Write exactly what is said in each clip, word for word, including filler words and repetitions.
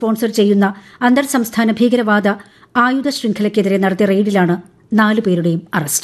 Sponsor ചെയ്യുന്ന അന്തർ സംസ്ഥാന ഭീകരവാദ ആയുധ ശൃംഖലയ്ക്കെതിരെ നടത്തിയ റെയ്ഡിലാണ് നാലുപേരുടെയും അറസ്റ്റ്.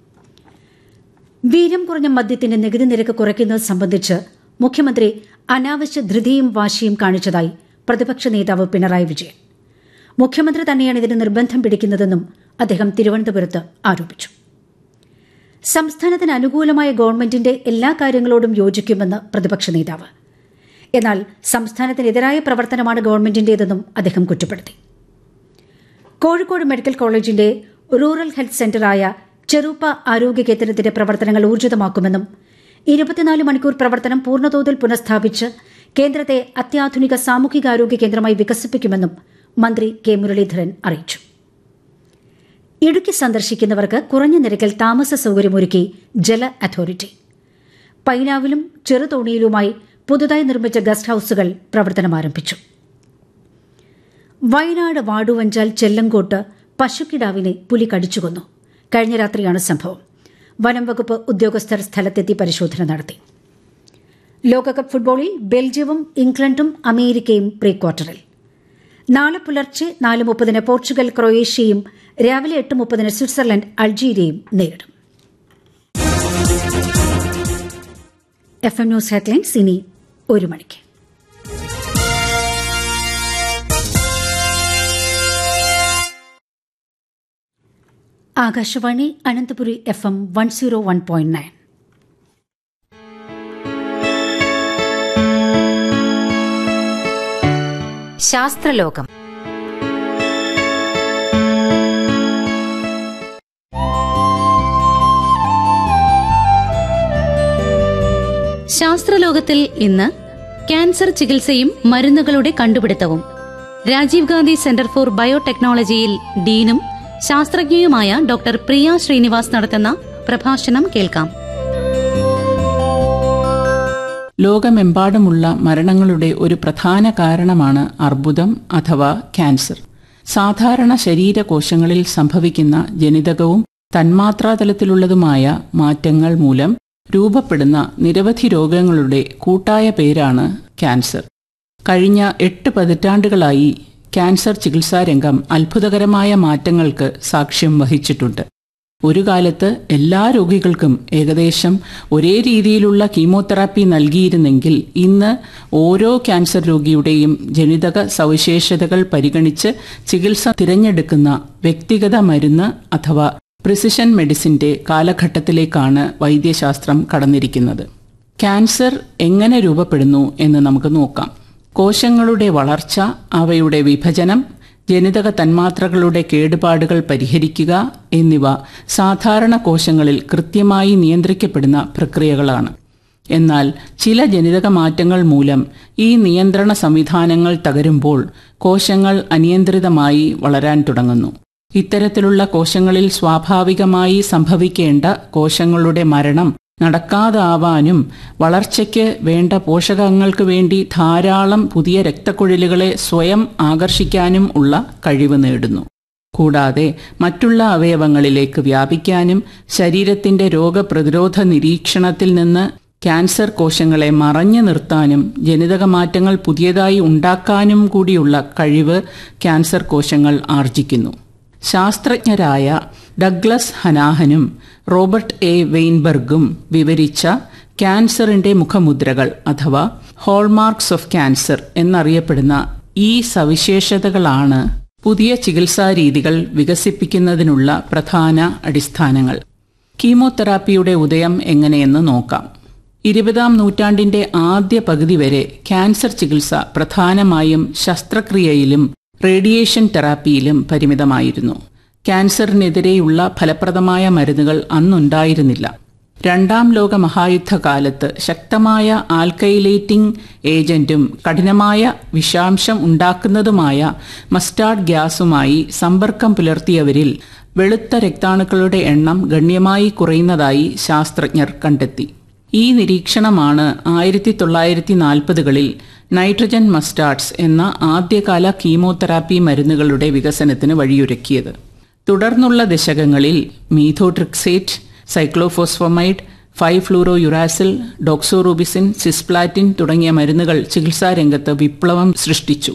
വീര്യം കുറഞ്ഞ മദ്യത്തിന്റെ നികുതി നിരക്ക് കുറയ്ക്കുന്നത് സംബന്ധിച്ച് മുഖ്യമന്ത്രി അനാവശ്യ ധൃതിയും വാശിയും കാണിച്ചതായി പ്രതിപക്ഷ നേതാവ് പിണറായി വിജയൻ. മുഖ്യമന്ത്രി തന്നെയാണ് ഇതിന് നിർബന്ധം പിടിക്കുന്നതെന്നും അദ്ദേഹം തിരുവനന്തപുരത്ത് ആരോപിച്ചു. സംസ്ഥാനത്തിന് അനുകൂലമായ ഗവൺമെന്റിന്റെ എല്ലാ കാര്യങ്ങളോടും യോജിക്കുമെന്ന് പ്രതിപക്ഷ നേതാവ്. എന്നാൽ സംസ്ഥാനത്തിനെതിരായ പ്രവർത്തനമാണ് ഗവൺമെന്റിന്റേതെന്നും അദ്ദേഹം കുറ്റപ്പെടുത്തി. കോഴിക്കോട് മെഡിക്കൽ കോളേജിന്റെ റൂറൽ ഹെൽത്ത് സെന്ററായ ചെറുപ്പ ആരോഗ്യ കേന്ദ്രത്തിന്റെ പ്രവർത്തനങ്ങൾ ഊർജിതമാക്കുമെന്നും ഇരുപത്തിനാല് മണിക്കൂർ പ്രവർത്തനം പൂർണ്ണതോതിൽ പുനഃസ്ഥാപിച്ച് കേന്ദ്രത്തെ അത്യാധുനിക സാമൂഹികാരോഗ്യ കേന്ദ്രമായി വികസിപ്പിക്കുമെന്നും മന്ത്രി കെ മുരളീധരൻ അറിയിച്ചു. ഇടുക്കി സന്ദർശിക്കുന്നവർക്ക് കുറഞ്ഞ നിരക്കിൽ താമസ സൌകര്യമൊരുക്കി ജല അതോറിറ്റി. പൈനാവിലും ചെറുതോണിയിലുമായി പുതുതായി നിർമ്മിച്ച ഗസ്റ്റ് ഹൌസുകൾ പ്രവർത്തനമാരംഭിച്ചു. വയനാട് വാടുവഞ്ചാൽ ചെല്ലങ്കോട്ട് പശുക്കിടാവിനെ പുലി കടിച്ചുകൊന്നു. കഴിഞ്ഞ രാത്രിയാണ് സംഭവം. വനം വകുപ്പ് ഉദ്യോഗസ്ഥർ സ്ഥലത്തെത്തി പരിശോധന നടത്തി. ലോകകപ്പ് ഫുട്ബോളിൽ ബെൽജിയവും ഇംഗ്ലണ്ടും അമേരിക്കയും പ്രീ ക്വാർട്ടറിൽ. നാളെ പുലർച്ചെ നാല് മുപ്പതിന് പോർച്ചുഗൽ ക്രൊയേഷ്യയും രാവിലെ എട്ട് മുപ്പതിന് സ്വിറ്റ്സർലൻഡ് അൾജീരിയയും നേരിടും. എഫ് എം ന്യൂസ് ഹെഡ്ലൈൻസ് ഇനി ഒരു മണിക്ക്. Akashvani Ananthapuri F M one zero one point nine. ശാസ്ത്രലോകം. ശാസ്ത്രലോകത്തിൽ ഇന്ന് ക്യാൻസർ ചികിത്സയും മരുന്നുകളുടെ കണ്ടുപിടുത്തവും. Rajeev Gandhi centre for ബയോടെക്നോളജിയിൽ ഡീനും ശാസ്ത്രജ്ഞയുമായ doctor പ്രിയ ശ്രീനിവാസ് നടത്തുന്ന പ്രഭാഷണം കേൾക്കാം. ലോകമെമ്പാടുമുള്ള മരണങ്ങളുടെ ഒരു പ്രധാന കാരണമാണ് അർബുദം അഥവാ ക്യാൻസർ. സാധാരണ ശരീരകോശങ്ങളിൽ സംഭവിക്കുന്ന ജനിതകവും തന്മാത്രാതലത്തിലുള്ളതുമായ മാറ്റങ്ങൾ മൂലം രൂപപ്പെടുന്ന നിരവധി രോഗങ്ങളുടെ കൂട്ടായ പേരാണ് ക്യാൻസർ. കഴിഞ്ഞ എട്ട് പതിറ്റാണ്ടുകളായി ക്യാൻസർ ചികിത്സാരംഗം അത്ഭുതകരമായ മാറ്റങ്ങൾക്ക് സാക്ഷ്യം വഹിച്ചിട്ടുണ്ട്. ഒരു കാലത്ത് എല്ലാ രോഗികൾക്കും ഏകദേശം ഒരേ രീതിയിലുള്ള കീമോതെറാപ്പി നൽകിയിരുന്നെങ്കിൽ ഇന്ന് ഓരോ ക്യാൻസർ രോഗിയുടെയും ജനിതക സവിശേഷതകൾ പരിഗണിച്ച് ചികിത്സ തിരഞ്ഞെടുക്കുന്ന വ്യക്തിഗത മരുന്ന് അഥവാ പ്രിസിഷൻ മെഡിസിന്റെ കാലഘട്ടത്തിലേക്കാണ് വൈദ്യശാസ്ത്രം കടന്നിരിക്കുന്നത്. ക്യാൻസർ എങ്ങനെ രൂപപ്പെടുന്നു എന്ന് നമുക്ക് നോക്കാം. കോശങ്ങളുടെ വളർച്ച, അവയുടെ വിഭജനം, ജനിതക തന്മാത്രകളുടെ കേടുപാടുകൾ പരിഹരിക്കുക എന്നിവ സാധാരണ കോശങ്ങളിൽ കൃത്യമായി നിയന്ത്രിക്കപ്പെടുന്ന പ്രക്രിയകളാണ്. എന്നാൽ ചില ജനിതക മാറ്റങ്ങൾ മൂലം ഈ നിയന്ത്രണ സംവിധാനങ്ങൾ തകരുമ്പോൾ കോശങ്ങൾ അനിയന്ത്രിതമായി വളരാൻ തുടങ്ങുന്നു. ഇത്തരത്തിലുള്ള കോശങ്ങളിൽ സ്വാഭാവികമായി സംഭവിക്കേണ്ട കോശങ്ങളുടെ മരണം നടക്കാതാവാനും വളർച്ചയ്ക്ക് വേണ്ട പോഷകങ്ങൾക്ക് വേണ്ടി ധാരാളം പുതിയ രക്തക്കുഴലുകളെ സ്വയം ആകർഷിക്കാനും ഉള്ള കഴിവ് നേടുന്നു. കൂടാതെ മറ്റുള്ള അവയവങ്ങളിലേക്ക് വ്യാപിക്കാനും ശരീരത്തിന്റെ രോഗപ്രതിരോധ നിരീക്ഷണത്തിൽ നിന്ന് ക്യാൻസർ കോശങ്ങളെ മറഞ്ഞു നിർത്താനും ജനിതക മാറ്റങ്ങൾ പുതിയതായി ഉണ്ടാക്കാനും കൂടിയുള്ള കഴിവ് ക്യാൻസർ കോശങ്ങൾ ആർജിക്കുന്നു. ശാസ്ത്രജ്ഞരായ ഡഗ്ലസ് ഹനാഹനും റോബർട്ട് എ വെയിൻബർഗും വിവരിച്ച ക്യാൻസറിന്റെ മുഖമുദ്രകൾ അഥവാ ഹോൾമാർക്സ് ഓഫ് ക്യാൻസർ എന്നറിയപ്പെടുന്ന ഈ സവിശേഷതകളാണ് പുതിയ ചികിത്സാരീതികൾ വികസിപ്പിക്കുന്നതിനുള്ള പ്രധാന അടിസ്ഥാനങ്ങൾ. കീമോതെറാപ്പിയുടെ ഉദയം എങ്ങനെയെന്ന് നോക്കാം. ഇരുപതാം നൂറ്റാണ്ടിന്റെ ആദ്യ പകുതി വരെ ക്യാൻസർ ചികിത്സ പ്രധാനമായും ശസ്ത്രക്രിയയിലും റേഡിയേഷൻ തെറാപ്പിയിലും പരിമിതമായിരുന്നു. ക്യാൻസറിനെതിരെയുള്ള ഫലപ്രദമായ മരുന്നുകൾ അന്നുണ്ടായിരുന്നില്ല. രണ്ടാം ലോക മഹായുദ്ധകാലത്ത് ശക്തമായ ആൽക്കൈലേറ്റിംഗ് ഏജന്റും കഠിനമായ വിഷാംശം ഉണ്ടാക്കുന്നതുമായ മസ്റ്റാർഡ് ഗ്യാസുമായി സമ്പർക്കം പുലർത്തിയവരിൽ വെളുത്ത രക്താണുക്കളുടെ എണ്ണം ഗണ്യമായി കുറയുന്നതായി ശാസ്ത്രജ്ഞർ കണ്ടെത്തി. ഈ നിരീക്ഷണമാണ് ആയിരത്തി തൊള്ളായിരത്തി നാൽപ്പതുകളിൽ നൈട്രജൻ മസ്റ്റാർഡ്സ് എന്ന ആദ്യകാല കീമോതെറാപ്പി മരുന്നുകളുടെ വികസനത്തിന് വഴിയൊരുക്കിയത്. തുടർന്നുള്ള ദശകങ്ങളിൽ മീഥോട്രിക്സേറ്റ്, സൈക്ലോഫോസ്ഫമൈഡ്, five fluoro uracil, doxorubicin, cisplatin തുടങ്ങിയ മരുന്നുകൾ ചികിത്സാരംഗത്ത് വിപ്ലവം സൃഷ്ടിച്ചു.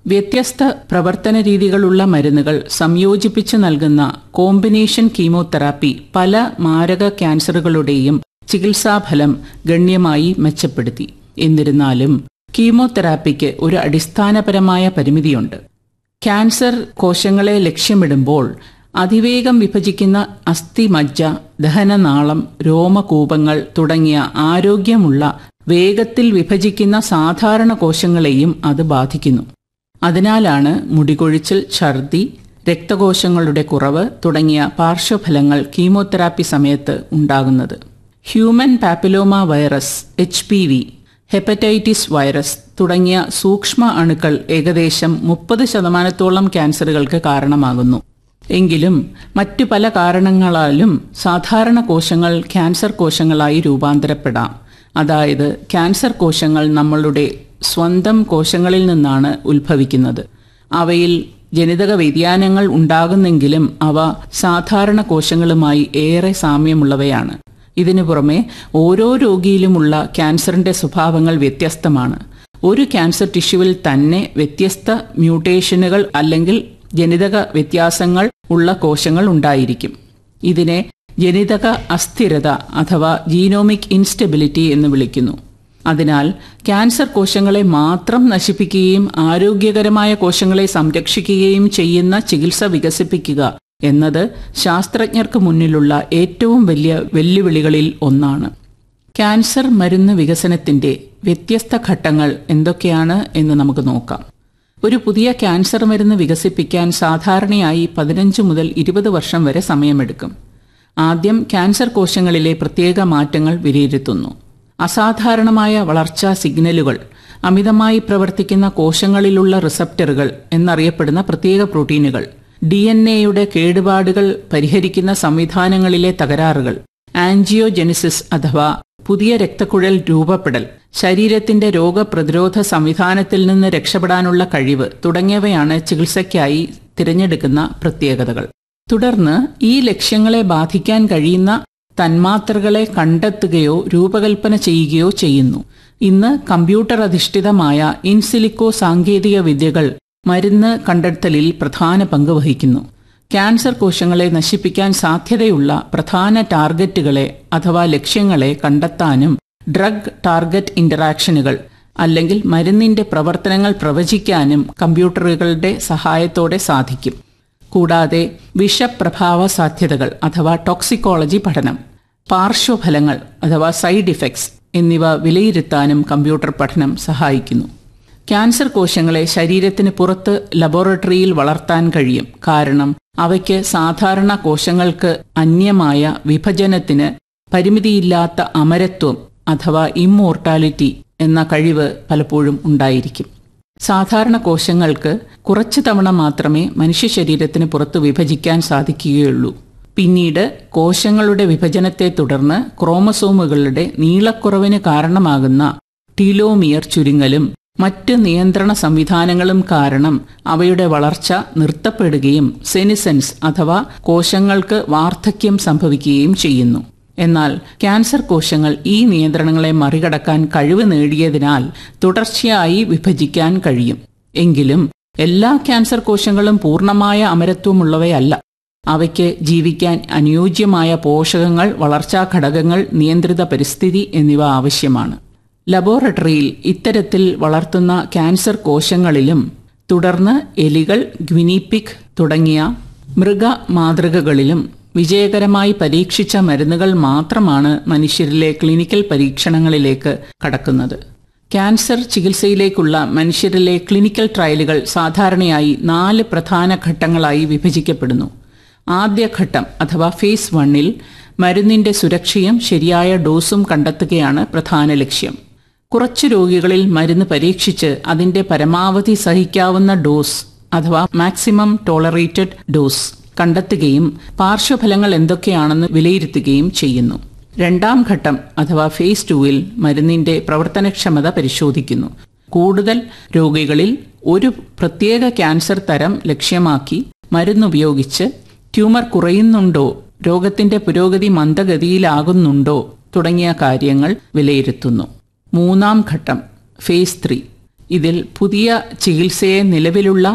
വ്യത്യസ്ത പ്രവർത്തന രീതികളുള്ള മരുന്നുകൾ സംയോജിപ്പിച്ച് നൽകുന്ന കോമ്പിനേഷൻ കീമോതെറാപ്പി പല മാരക ക്യാൻസറുകളുടെയും ചികിത്സാഫലം ഗണ്യമായി മെച്ചപ്പെടുത്തി. എന്നിരുന്നാലും കീമോതെറാപ്പിക്ക് ഒരു അടിസ്ഥാനപരമായ പരിമിതിയുണ്ട്. ക്യാൻസർ കോശങ്ങളെ ലക്ഷ്യമിടുമ്പോൾ അതിവേഗം വിഭജിക്കുന്ന അസ്ഥിമജ്ജ, ദഹനനാളം, രോമകൂപങ്ങൾ തുടങ്ങിയ ആരോഗ്യമുള്ള വേഗത്തിൽ വിഭജിക്കുന്ന സാധാരണ കോശങ്ങളെയും അത് ബാധിക്കുന്നു. അതിനാലാണ് മുടികൊഴിച്ചിൽ, ഛർദി, രക്തകോശങ്ങളുടെ കുറവ് തുടങ്ങിയ പാർശ്വഫലങ്ങൾ കീമോതെറാപ്പി സമയത്ത് ഉണ്ടാകുന്നത്. Human papilloma virus, H P V, hepatitis virus തുടങ്ങിയ സൂക്ഷ്മ അണുക്കൾ ഏകദേശം മുപ്പത് ശതമാനത്തോളം ക്യാൻസറുകൾക്ക് കാരണമാകുന്നു. എങ്കിലും മറ്റു പല കാരണങ്ങളാലും സാധാരണ കോശങ്ങൾ ക്യാൻസർ കോശങ്ങളായി രൂപാന്തരപ്പെടാം. അതായത് ക്യാൻസർ കോശങ്ങൾ നമ്മളുടെ സ്വന്തം കോശങ്ങളിൽ നിന്നാണ് ഉത്ഭവിക്കുന്നത്. അവയിൽ ജനിതക വ്യതിയാനങ്ങൾ ഉണ്ടാകുന്നെങ്കിലും അവ സാധാരണ കോശങ്ങളുമായി ഏറെ സാമ്യമുള്ളവയാണ്. ഇതിനു പുറമെ ഓരോ രോഗിയിലുമുള്ള ക്യാൻസറിന്റെ സ്വഭാവങ്ങൾ വ്യത്യസ്തമാണ്. ഒരു ക്യാൻസർ ടിഷ്യൂവിൽ തന്നെ വ്യത്യസ്ത മ്യൂട്ടേഷനുകൾ അല്ലെങ്കിൽ ജനിതക വ്യത്യാസങ്ങൾ ഉള്ള കോശങ്ങൾ ഉണ്ടായിരിക്കും. ഇതിനെ ജനിതക അസ്ഥിരത അഥവാ ജീനോമിക് ഇൻസ്റ്റെബിലിറ്റി എന്ന് വിളിക്കുന്നു. അതിനാൽ ക്യാൻസർ കോശങ്ങളെ മാത്രം നശിപ്പിക്കുകയും ആരോഗ്യകരമായ കോശങ്ങളെ സംരക്ഷിക്കുകയും ചെയ്യുന്ന ചികിത്സ വികസിപ്പിക്കുക എന്നത് ശാസ്ത്രജ്ഞർക്ക് മുന്നിലുള്ള ഏറ്റവും വലിയ വെല്ലുവിളികളിൽ ഒന്നാണ്. ക്യാൻസർ മരുന്ന് വികസനത്തിന്റെ വ്യത്യസ്ത ഘട്ടങ്ങൾ എന്തൊക്കെയാണ് എന്ന് നമുക്ക് നോക്കാം. ഒരു പുതിയ ക്യാൻസർ മരുന്ന് വികസിപ്പിക്കാൻ സാധാരണയായി പതിനഞ്ച് മുതൽ ഇരുപത് വർഷം വരെ സമയമെടുക്കും. ആദ്യം ക്യാൻസർ കോശങ്ങളിലെ പ്രത്യേക മാറ്റങ്ങൾ വിലയിരുത്തുന്നു. അസാധാരണമായ വളർച്ചാ സിഗ്നലുകൾ, അമിതമായി പ്രവർത്തിക്കുന്ന കോശങ്ങളിലുള്ള റിസപ്റ്ററുകൾ എന്നറിയപ്പെടുന്ന പ്രത്യേക പ്രോട്ടീനുകൾ, ഡി എൻ എയുടെ കേടുപാടുകൾ പരിഹരിക്കുന്ന സംവിധാനങ്ങളിലെ തകരാറുകൾ, ആൻജിയോജെനിസിസ് അഥവാ പുതിയ രക്തക്കുഴൽ രൂപപ്പെടൽ, ശരീരത്തിന്റെ രോഗപ്രതിരോധ സംവിധാനത്തിൽ നിന്ന് രക്ഷപ്പെടാനുള്ള കഴിവ് തുടങ്ങിയവയാണ് ചികിത്സയ്ക്കായി തിരഞ്ഞെടുക്കുന്ന പ്രത്യേകതകൾ. തുടർന്ന് ഈ ലക്ഷ്യങ്ങളെ ബാധിക്കാൻ കഴിയുന്ന തന്മാത്രകളെ കണ്ടെത്തുകയോ രൂപകൽപ്പന ചെയ്യുകയോ ചെയ്യുന്നു. ഇന്ന് കമ്പ്യൂട്ടർ അധിഷ്ഠിതമായ ഇൻസിലിക്കോ സാങ്കേതിക വിദ്യകൾ മരുന്ന് കണ്ടെത്തലിൽ പ്രധാന പങ്ക് വഹിക്കുന്നു. ക്യാൻസർ കോശങ്ങളെ നശിപ്പിക്കാൻ സാധ്യതയുള്ള പ്രധാന ടാർഗറ്റുകളെ അഥവാ ലക്ഷ്യങ്ങളെ കണ്ടെത്താനും ഡ്രഗ് ടാർഗറ്റ് ഇന്ററാക്ഷനുകൾ അല്ലെങ്കിൽ മരുന്നിന്റെ പ്രവർത്തനങ്ങൾ പ്രവചിക്കാനും കമ്പ്യൂട്ടറുകളുടെ സഹായത്തോടെ സാധിക്കും. കൂടാതെ വിഷപ്രഭാവ സാധ്യതകൾ അഥവാ ടോക്സിക്കോളജി പഠനം, പാർശ്വഫലങ്ങൾ അഥവാ സൈഡ് ഇഫക്ട്സ് എന്നിവ വിലയിരുത്താനും കമ്പ്യൂട്ടർ പഠനം സഹായിക്കുന്നു. ക്യാൻസർ കോശങ്ങളെ ശരീരത്തിന് പുറത്ത് ലബോറട്ടറിയിൽ വളർത്താൻ കഴിയും. കാരണം അവയ്ക്ക് സാധാരണ കോശങ്ങൾക്ക് അന്യമായ വിഭജനത്തിന് പരിമിതിയില്ലാത്ത അമരത്വം അഥവാ ഇമ്മോർട്ടാലിറ്റി എന്ന കഴിവ് പലപ്പോഴും ഉണ്ടായിരിക്കും. സാധാരണ കോശങ്ങൾക്ക് കുറച്ചു തവണ മാത്രമേ മനുഷ്യ ശരീരത്തിന് പുറത്ത് വിഭജിക്കാൻ സാധിക്കുകയുള്ളൂ. പിന്നീട് കോശങ്ങളുടെ വിഭജനത്തെ തുടർന്ന് ക്രോമസോമുകളുടെ നീളക്കുറവിന് കാരണമാകുന്ന ടീലോമിയർ ചുരുങ്ങലും മറ്റ് നിയന്ത്രണ സംവിധാനങ്ങളും കാരണം അവയുടെ വളർച്ച നിർത്തപ്പെടുകയും സെനിസെൻസ് അഥവാ കോശങ്ങൾക്ക് വാർദ്ധക്യം സംഭവിക്കുകയും ചെയ്യുന്നു. എന്നാൽ ക്യാൻസർ കോശങ്ങൾ ഈ നിയന്ത്രണങ്ങളെ മറികടക്കാൻ കഴിവ് നേടിയതിനാൽ തുടർച്ചയായി വിഭജിക്കാൻ കഴിയും. എങ്കിലും എല്ലാ ക്യാൻസർ കോശങ്ങളും പൂർണ്ണമായ അമരത്വമുള്ളവയല്ല. അവയ്ക്ക് ജീവിക്കാൻ അനുയോജ്യമായ പോഷകങ്ങൾ, വളർച്ചാ ഘടകങ്ങൾ, നിയന്ത്രിത പരിസ്ഥിതി എന്നിവ ആവശ്യമാണ്. ലബോറട്ടറിയിൽ ഇത്തരത്തിൽ വളർത്തുന്ന ക്യാൻസർ കോശങ്ങളിലും തുടർന്ന് എലികൾ, ഗ്വിനിപിഗ് തുടങ്ങിയ മൃഗ മാതൃകകളിലും വിജയകരമായി പരീക്ഷിച്ച മരുന്നുകൾ മാത്രമാണ് മനുഷ്യരിലെ ക്ലിനിക്കൽ പരീക്ഷണങ്ങളിലേക്ക് കടക്കുന്നത്. ക്യാൻസർ ചികിത്സയിലേക്കുള്ള മനുഷ്യരിലെ ക്ലിനിക്കൽ ട്രയലുകൾ സാധാരണയായി നാല് പ്രധാന ഘട്ടങ്ങളായി വിഭജിക്കപ്പെടുന്നു. ആദ്യഘട്ടം അഥവാ ഫേസ് വണ്ണിൽ മരുന്നിന്റെ സുരക്ഷയും ശരിയായ ഡോസും കണ്ടെത്തുകയാണ് പ്രധാന ലക്ഷ്യം. കുറച്ചു രോഗികളിൽ മരുന്ന് പരീക്ഷിച്ച് അതിന്റെ പരമാവധി സഹിക്കാവുന്ന ഡോസ് അഥവാ മാക്സിമം ടോളറേറ്റഡ് ഡോസ് കണ്ടെത്തുകയും പാർശ്വഫലങ്ങൾ എന്തൊക്കെയാണെന്ന് വിലയിരുത്തുകയും ചെയ്യുന്നു. രണ്ടാം ഘട്ടം അഥവാ ഫേസ് ടൂവിൽ മരുന്നിന്റെ പ്രവർത്തനക്ഷമത പരിശോധിക്കുന്നു. കൂടുതൽ രോഗികളിൽ ഒരു പ്രത്യേക ക്യാൻസർ തരം ലക്ഷ്യമാക്കി മരുന്നുപയോഗിച്ച് ട്യൂമർ കുറയുന്നുണ്ടോ, രോഗത്തിന്റെ പുരോഗതി മന്ദഗതിയിലാകുന്നുണ്ടോ തുടങ്ങിയ കാര്യങ്ങൾ വിലയിരുത്തുന്നു. മൂന്നാം ഘട്ടം ഫേസ് ത്രീ ഇതിൽ പുതിയ ചികിത്സയെ നിലവിലുള്ള